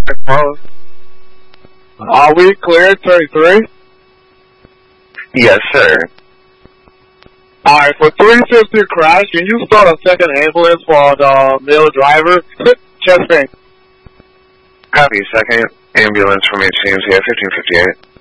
Are we cleared 33? Yes, sir. Alright, for 350 crash, can you start a second ambulance for the male driver? Chest pain. Copy, second ambulance from HCMC at 1558.